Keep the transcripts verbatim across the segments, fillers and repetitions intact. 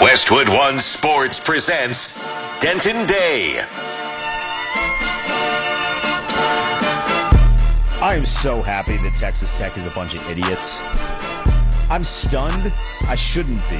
Westwood One Sports presents Denton Day. I am so happy that Texas Tech is a bunch of idiots. I'm stunned. I shouldn't be.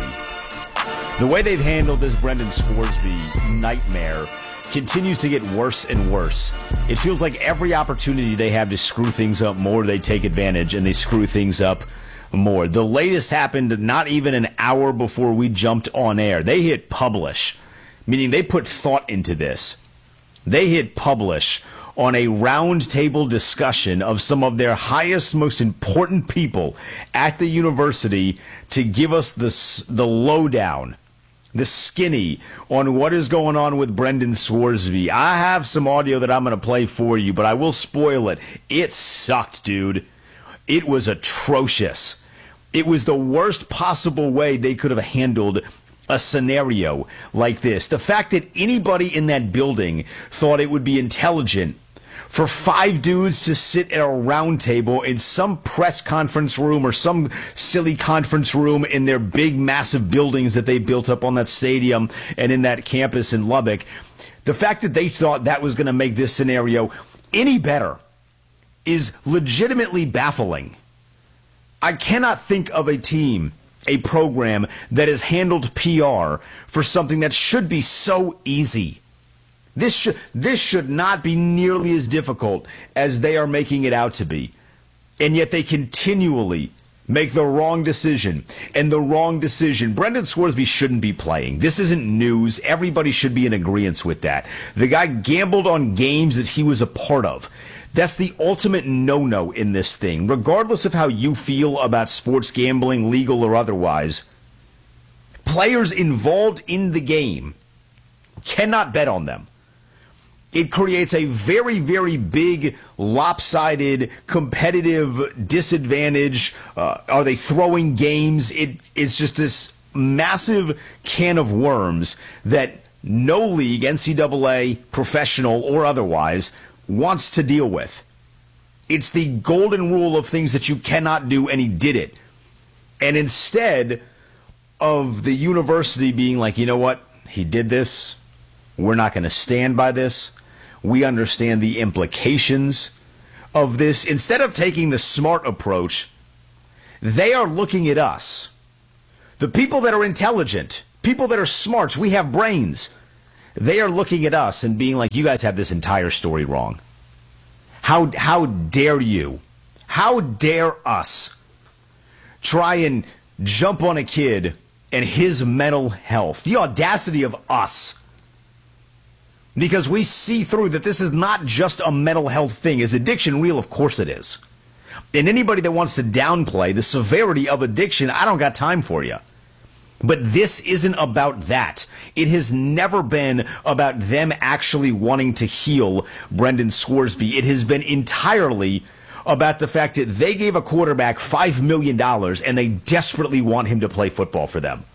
The way they've handled this Brendan Scoresby nightmare continues to get worse and worse. It feels like every opportunity they have to screw things up more, they take advantage and they screw things up more. The latest happened not even an hour before we jumped on air. They hit publish, meaning they put thought into this. They hit publish on a roundtable discussion of some of their highest, most important people at the university to give us the, the lowdown, the skinny on what is going on with Brendan Scoresby. I have some audio that I'm going to play for you, but I will spoil it. It sucked, dude. It was atrocious. It was the worst possible way they could have handled a scenario like this. The fact that anybody in that building thought it would be intelligent for five dudes to sit at a round table in some press conference room or some silly conference room in their big, massive buildings that they built up on that stadium and in that campus in Lubbock, the fact that they thought that was going to make this scenario any better is legitimately baffling. I cannot think of a team, a program that has handled P R for something that should be so easy. This should, this should not be nearly as difficult as they are making it out to be. And yet they continually make the wrong decision and the wrong decision. Brendan Scoresby shouldn't be playing. This isn't news. Everybody should be in agreement with that. The guy gambled on games that he was a part of. That's the ultimate no-no in this thing. Regardless of how you feel about sports gambling, legal or otherwise, players involved in the game cannot bet on them. It creates a very, very big, lopsided, competitive disadvantage. Uh, are they throwing games? It, it's just this massive can of worms that no league, N C double A, professional or otherwise, wants to deal with. It's the golden rule of things that you cannot do, and he did it. And instead of the university being like, you know what, he did this, we're not going to stand by this, we understand the implications of this. Instead of taking the smart approach, they are looking at us. The people that are intelligent, people that are smarts, we have brains. They are looking at us and being like, you guys have this entire story wrong. How, how dare you? How dare us try and jump on a kid and his mental health? The audacity of us. Because we see through that this is not just a mental health thing. Is addiction real? Of course it is. And anybody that wants to downplay the severity of addiction, I don't got time for you. But this isn't about that. It has never been about them actually wanting to heal Brendan Scoresby. It has been entirely about the fact that they gave a quarterback five million dollars and they desperately want him to play football for them.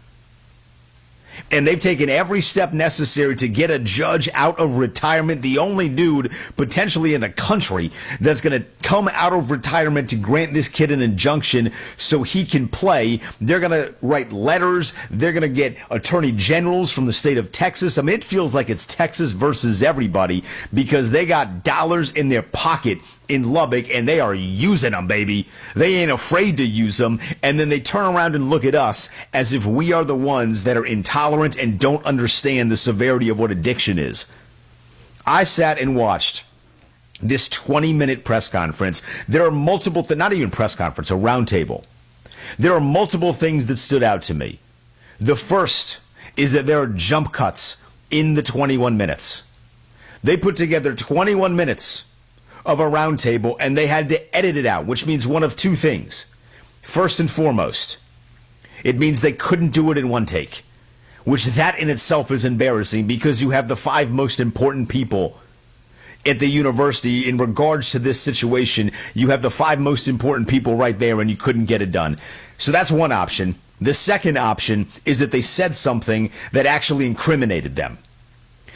And they've taken every step necessary to get a judge out of retirement, the only dude potentially in the country that's going to come out of retirement to grant this kid an injunction so he can play. They're going to write letters. They're going to get attorney generals from the state of Texas. I mean, it feels like it's Texas versus everybody because they got dollars in their pocket in Lubbock, and they are using them, baby. They ain't afraid to use them, and then they turn around and look at us as if we are the ones that are intolerant and don't understand the severity of what addiction is. I sat and watched this twenty-minute press conference. There are multiple, th- not even press conference, a roundtable. There are multiple things that stood out to me. The first is that there are jump cuts in the twenty-one minutes. They put together twenty-one minutes of a roundtable, and they had to edit it out, which means one of two things. First and foremost, it means they couldn't do it in one take, which that in itself is embarrassing because you have the five most important people at the university in regards to this situation. You have the five most important people right there, and you couldn't get it done. So that's one option. The second option is that they said something that actually incriminated them.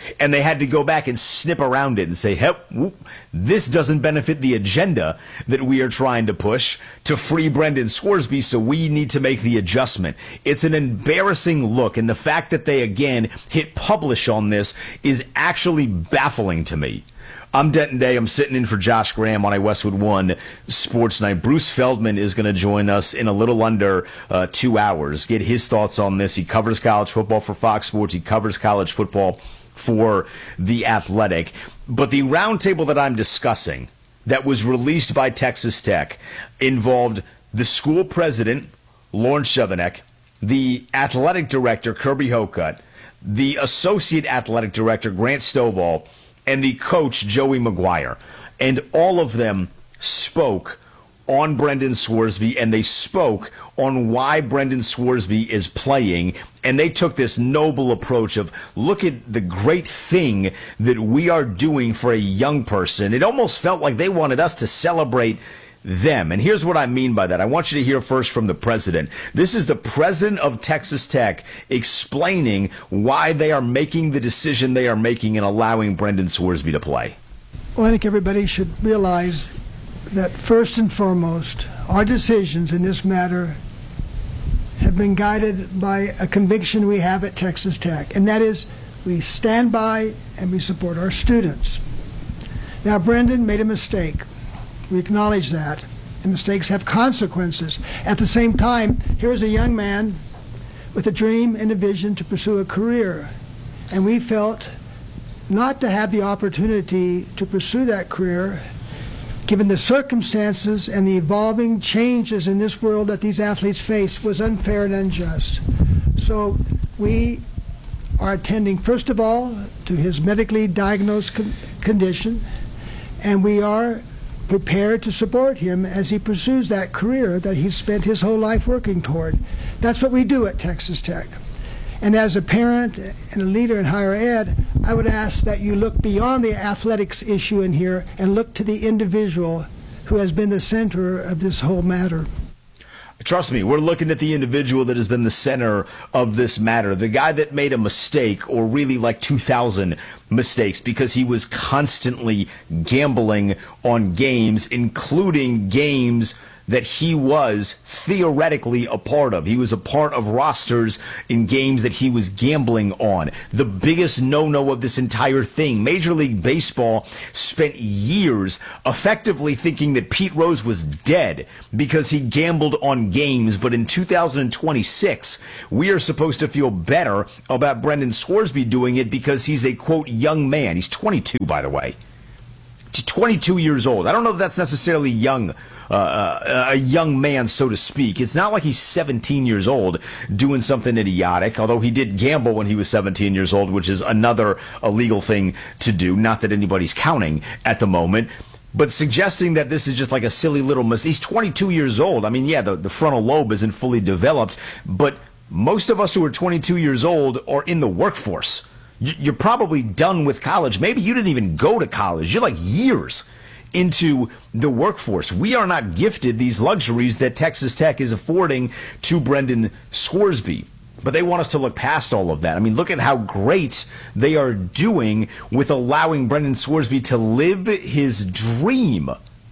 And they had to go back and snip around it and say, hey, whoop, this doesn't benefit the agenda that we are trying to push to free Brendan Scoresby, so we need to make the adjustment. It's an embarrassing look, and the fact that they, again, hit publish on this is actually baffling to me. I'm Denton Day. I'm sitting in for Josh Graham on a Westwood One Sports Night. Bruce Feldman is going to join us in a little under uh, two hours, get his thoughts on this. He covers college football for Fox Sports. He covers college football for The Athletic. But the roundtable that I'm discussing that was released by Texas Tech involved the school president, Lawrence Chevenek, the athletic director, Kirby Hocutt, the associate athletic director, Grant Stovall, and the coach, Joey McGuire. And all of them spoke on Brendan Scoresby, and they spoke on why Brendan Scoresby is playing. And they took this noble approach of, look at the great thing that we are doing for a young person. It almost felt like they wanted us to celebrate them. And here's what I mean by that. I want you to hear first from the president. This is the president of Texas Tech explaining why they are making the decision they are making and allowing Brendan Scoresby to play. Well, I think everybody should realize that first and foremost, our decisions in this matter have been guided by a conviction we have at Texas Tech, and that is we stand by and we support our students. Now, Brendan made a mistake. We acknowledge that, and mistakes have consequences. At the same time, here's a young man with a dream and a vision to pursue a career, and we felt not to have the opportunity to pursue that career, given the circumstances and the evolving changes in this world that these athletes face, was unfair and unjust. So we are attending, first of all, to his medically diagnosed con condition, and we are prepared to support him as he pursues that career that he's spent his whole life working toward. That's what we do at Texas Tech. And as a parent and a leader in higher ed, I would ask that you look beyond the athletics issue in here and look to the individual who has been the center of this whole matter. Trust me, we're looking at the individual that has been the center of this matter, the guy that made a mistake, or really like two thousand mistakes, because he was constantly gambling on games, including games that he was theoretically a part of. He was a part of rosters in games that he was gambling on. The biggest no-no of this entire thing, Major League Baseball spent years effectively thinking that Pete Rose was dead because he gambled on games. But in two thousand twenty-six, we are supposed to feel better about Brendan Scoresby doing it because he's a, quote, young man. He's twenty-two, by the way. He's twenty-two years old. I don't know if that's necessarily young. Uh, a young man, so to speak. It's not like he's seventeen years old doing something idiotic, although he did gamble when he was seventeen years old, which is another illegal thing to do. Not that anybody's counting at the moment. But suggesting that this is just like a silly little mistake. He's twenty-two years old. I mean, yeah, the, the frontal lobe isn't fully developed, but most of us who are twenty-two years old are in the workforce. You're probably done with college. Maybe you didn't even go to college. You're like years into the workforce. We are not gifted these luxuries that Texas Tech is affording to Brendan Scoresby. But they want us to look past all of that. I mean, look at how great they are doing with allowing Brendan Scoresby to live his dream.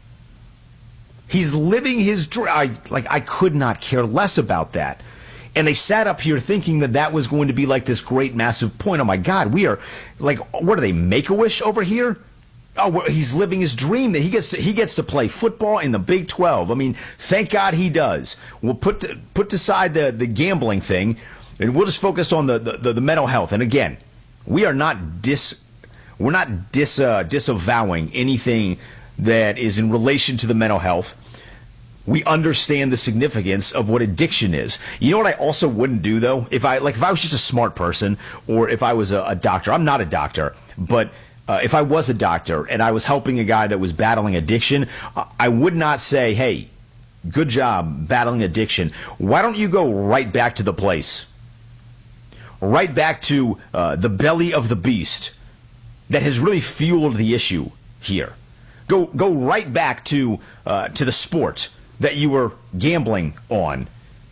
He's living his dream. Like, I could not care less about that. And they sat up here thinking that that was going to be like this great, massive point. Oh, my God, we are, like, what are they, Make-A-Wish over here? Oh, well, he's living his dream that he gets to, he gets to play football in the Big twelve. I mean, thank God he does. We'll put to, put aside the, the gambling thing, and we'll just focus on the, the, the mental health. And again, we are not dis we're not dis uh, disavowing anything that is in relation to the mental health. We understand the significance of what addiction is. You know what I also wouldn't do, though? If I like if I was just a smart person, or if I was a, a doctor. I'm not a doctor, but Uh, if I was a doctor and I was helping a guy that was battling addiction, uh, I would not say, hey, good job battling addiction. Why don't you go right back to the place? Right back to uh, the belly of the beast that has really fueled the issue here. Go go right back to uh, to the sport that you were gambling on.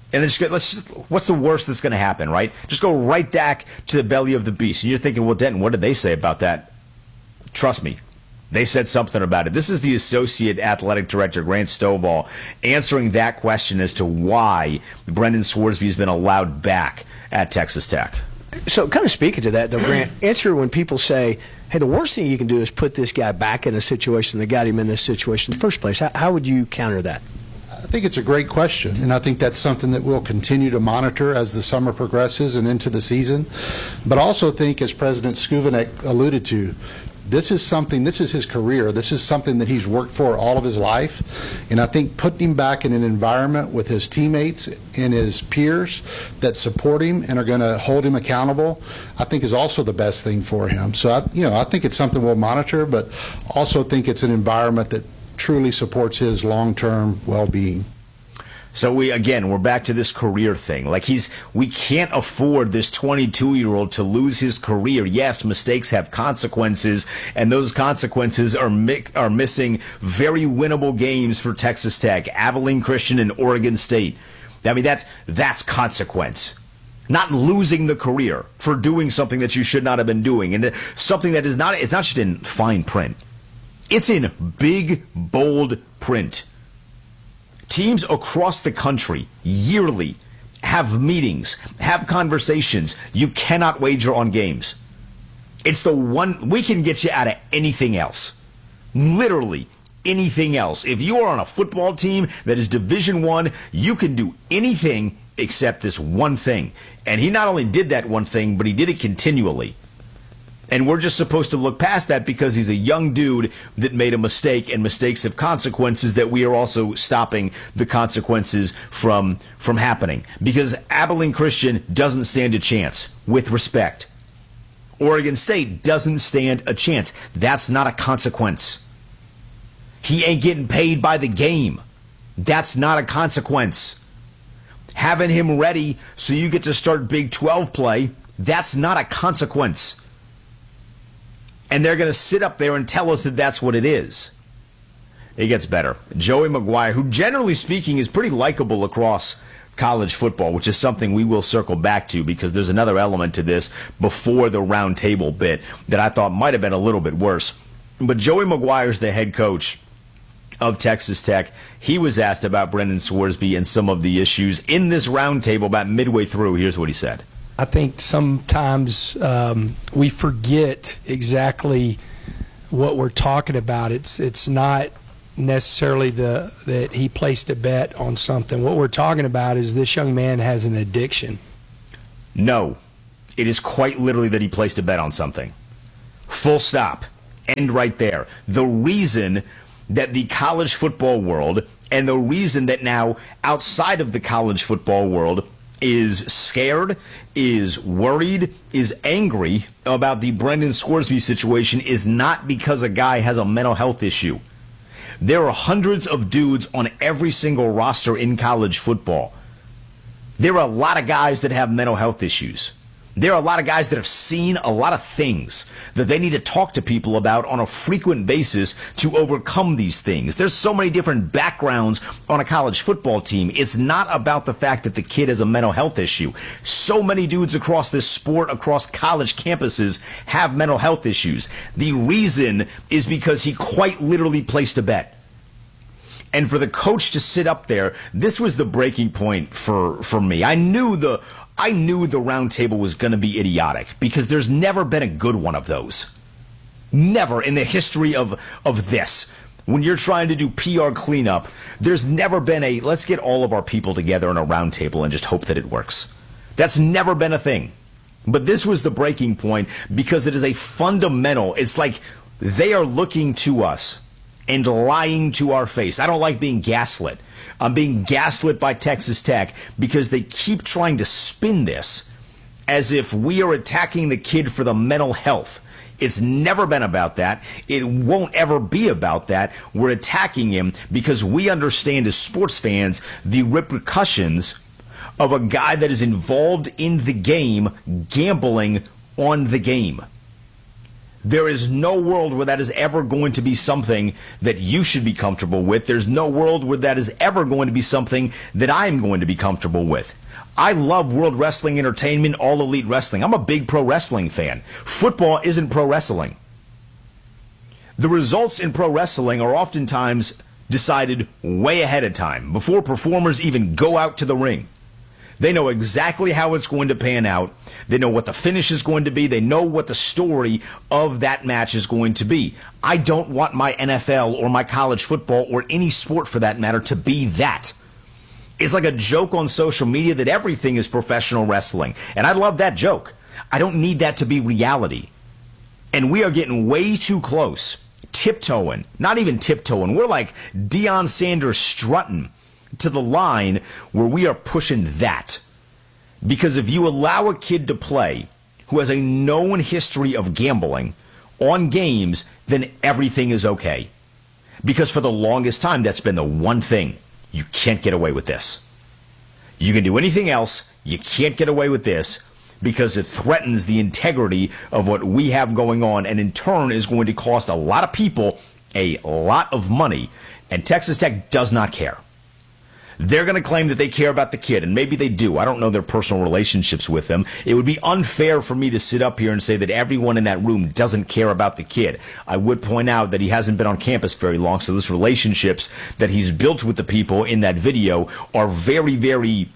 And then just go, let's just, what's the worst that's going to happen, right? Just go right back to the belly of the beast. And you're thinking, well, Denton, what did they say about that? Trust me, they said something about it. This is the Associate Athletic Director, Grant Stovall, answering that question as to why Brendan Scoresby has been allowed back at Texas Tech. So kind of speaking to that, though, Grant, answer when people say, hey, the worst thing you can do is put this guy back in a situation that got him in this situation in the first place. How, how would you counter that? I think it's a great question, and I think that's something that we'll continue to monitor as the summer progresses and into the season. But I also think, as President Skuvanek alluded to, this is something, this is his career. This is something that he's worked for all of his life. And I think putting him back in an environment with his teammates and his peers that support him and are going to hold him accountable, I think is also the best thing for him. So, I, you know, I think it's something we'll monitor, but also think it's an environment that truly supports his long-term well-being. So we again, we're back to this career thing. Like he's, we can't afford this twenty-two-year-old to lose his career. Yes, mistakes have consequences, and those consequences are mi- are missing very winnable games for Texas Tech, Abilene Christian, and Oregon State. I mean, that's that's consequence. Not losing the career for doing something that you should not have been doing, and something that is not. It's not just in fine print. It's in big, bold print. Teams across the country yearly have meetings, have conversations. You cannot wager on games. It's the one, we can get you out of anything else. Literally anything else. If you are on a football team that is Division One, you can do anything except this one thing. And he not only did that one thing, but he did it continually. And we're just supposed to look past that because he's a young dude that made a mistake, and mistakes have consequences that we are also stopping the consequences from from happening. Because Abilene Christian doesn't stand a chance, with respect. Oregon State doesn't stand a chance. That's not a consequence. He ain't getting paid by the game. That's not a consequence. Having him ready so you get to start Big twelve play, that's not a consequence. And they're going to sit up there and tell us that that's what it is. It gets better. Joey McGuire, who generally speaking is pretty likable across college football, which is something we will circle back to because there's another element to this before the round table bit that I thought might have been a little bit worse. But Joey McGuire is the head coach of Texas Tech. He was asked about Brendan Scoresby and some of the issues in this round table about midway through. Here's what he said. I think sometimes um, we forget exactly what we're talking about. It's it's not necessarily the that he placed a bet on something. What we're talking about is this young man has an addiction. No, it is quite literally that he placed a bet on something. Full stop. End right there. The reason that the college football world and the reason that now outside of the college football world is scared, is worried, is angry about the Brendan Scoresby situation is not because a guy has a mental health issue. There are hundreds of dudes on every single roster in college football. There are a lot of guys that have mental health issues. There are a lot of guys that have seen a lot of things that they need to talk to people about on a frequent basis to overcome these things. There's so many different backgrounds on a college football team. It's not about the fact that the kid has a mental health issue. So many dudes across this sport, across college campuses, have mental health issues. The reason is because he quite literally placed a bet. And for the coach to sit up there, this was the breaking point for, for me. I knew the... I knew the round table was going to be idiotic because there's never been a good one of those. Never in the history of, of this. When you're trying to do P R cleanup, there's never been a, let's get all of our people together in a round table and just hope that it works. That's never been a thing. But this was the breaking point because it is a fundamental, it's like they are looking to us and lying to our face. I don't like being gaslit. I'm being gaslit by Texas Tech because they keep trying to spin this as if we are attacking the kid for the mental health. It's never been about that. It won't ever be about that. We're attacking him because we understand as sports fans the repercussions of a guy that is involved in the game gambling on the game. There is no world where that is ever going to be something that you should be comfortable with. There's no world where that is ever going to be something that I'm going to be comfortable with. I love World Wrestling Entertainment, All Elite Wrestling. I'm a big pro wrestling fan. Football isn't pro wrestling. The results in pro wrestling are oftentimes decided way ahead of time, before performers even go out to the ring. They know exactly how it's going to pan out. They know what the finish is going to be. They know what the story of that match is going to be. I don't want my N F L or my college football or any sport for that matter to be that. It's like a joke on social media that everything is professional wrestling. And I love that joke. I don't need that to be reality. And we are getting way too close, tiptoeing, not even tiptoeing. We're like Deion Sanders strutting to the line where we are pushing that. Because if you allow a kid to play who has a known history of gambling on games, then everything is okay. Because for the longest time, that's been the one thing. You can't get away with this. You can do anything else. You can't get away with this because it threatens the integrity of what we have going on, and in turn is going to cost a lot of people a lot of money. And Texas Tech does not care. They're going to claim that they care about the kid, and maybe they do. I don't know their personal relationships with him. It would be unfair for me to sit up here and say that everyone in that room doesn't care about the kid. I would point out that he hasn't been on campus very long, so those relationships that he's built with the people in that video are very, very,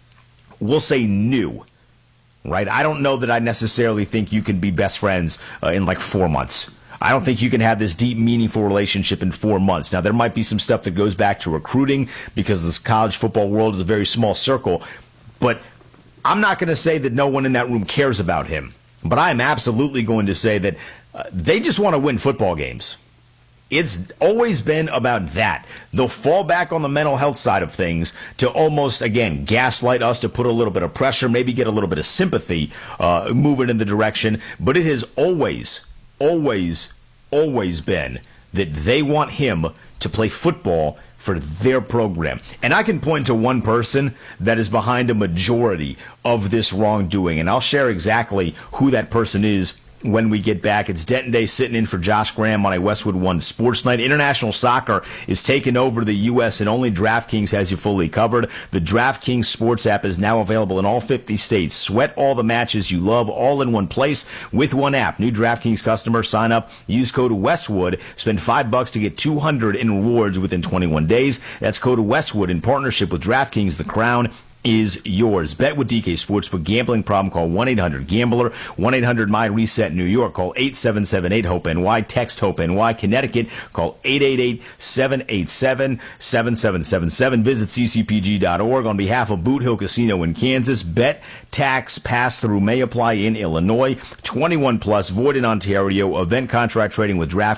we'll say, new. Right? I don't know that I necessarily think you can be best friends uh, in like four months. I don't think you can have this deep, meaningful relationship in four months. Now, there might be some stuff that goes back to recruiting because this college football world is a very small circle. But I'm not going to say that no one in that room cares about him. But I am absolutely going to say that uh, they just want to win football games. It's always been about that. They'll fall back on the mental health side of things to almost, again, gaslight us, to put a little bit of pressure, maybe get a little bit of sympathy uh, moving in the direction. But it has always always, always been that they want him to play football for their program. And I can point to one person that is behind a majority of this wrongdoing, and I'll share exactly who that person is when we get back. It's Denton Day sitting in for Josh Graham on a Westwood One Sports Night. International soccer is taking over the U S, and only DraftKings has you fully covered. The DraftKings Sports app is now available in all fifty states. Sweat all the matches you love all in one place with one app. New DraftKings customers sign up, use code Westwood, spend five bucks to get two hundred in rewards within twenty-one days. That's code Westwood in partnership with DraftKings. The crown is yours. Bet with D K Sportsbook. Gambling problem? Call one eight hundred gambler. one eight hundred my reset. New York. Call eight seven seven eight hope N Y. Text HOPE-NY. Connecticut. Call eight eight eight seven eight seven seven seven seven seven. Visit c c p g dot org. On behalf of Boot Hill Casino in Kansas, bet, tax, pass-through may apply in Illinois. twenty-one plus, void in Ontario. Event contract trading with DraftKings.